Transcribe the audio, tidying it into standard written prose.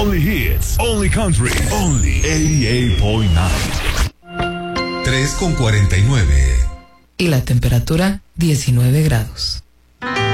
Only hits, only country, only 88.9. 3:49. Y la temperatura 19 grados.